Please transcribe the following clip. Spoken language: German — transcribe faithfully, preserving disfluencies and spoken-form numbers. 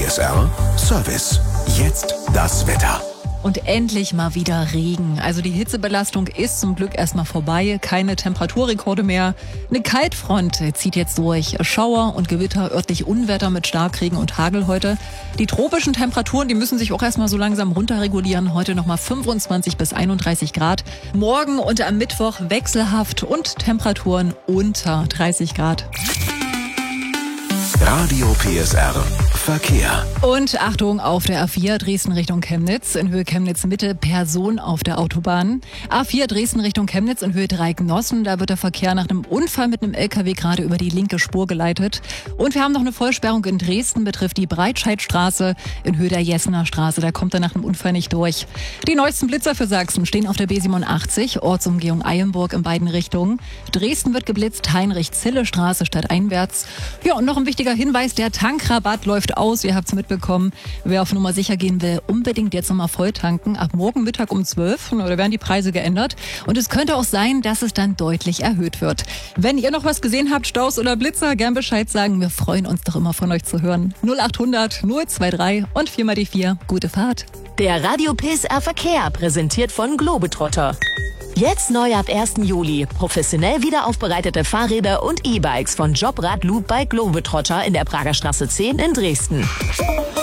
S R Service. Jetzt das Wetter. Und endlich mal wieder Regen. Also die Hitzebelastung ist zum Glück erstmal vorbei. Keine Temperaturrekorde mehr. Eine Kaltfront zieht jetzt durch. Schauer und Gewitter, örtlich Unwetter mit Starkregen und Hagel heute. Die tropischen Temperaturen, die müssen sich auch erstmal so langsam runterregulieren. Heute nochmal fünfundzwanzig bis einunddreißig Grad. Morgen und am Mittwoch wechselhaft und Temperaturen unter dreißig Grad. Radio P S R Verkehr. Und Achtung auf der A vier Dresden Richtung Chemnitz, in Höhe Chemnitz Mitte, Person auf der Autobahn. A vier Dresden Richtung Chemnitz in Höhe Dreieck-Nossen, da wird der Verkehr nach einem Unfall mit einem L K W gerade über die linke Spur geleitet. Und wir haben noch eine Vollsperrung in Dresden, betrifft die Breitscheidstraße in Höhe der Jessener Straße, da kommt er nach einem Unfall nicht durch. Die neuesten Blitzer für Sachsen stehen auf der B siebenundachtzig, Ortsumgehung Eilenburg in beiden Richtungen. Dresden wird geblitzt, Heinrich-Zille-Straße stadteinwärts. Ja, und noch ein wichtiger Hinweis, der Tankrabatt läuft aus, ihr habt es mitbekommen. Wer auf Nummer sicher gehen will, unbedingt jetzt nochmal voll tanken. Ab morgen Mittag um zwölf, da werden die Preise geändert. Und es könnte auch sein, dass es dann deutlich erhöht wird. Wenn ihr noch was gesehen habt, Staus oder Blitzer, gern Bescheid sagen. Wir freuen uns doch immer von euch zu hören. null achthundert null drei und vier mal die vier. Gute Fahrt. Der Radio P S R Verkehr, präsentiert von Globetrotter. Jetzt neu ab ersten Juli. Professionell wiederaufbereitete Fahrräder und E-Bikes von Jobrad Loop bei Globetrotter in der Prager Straße zehn in Dresden.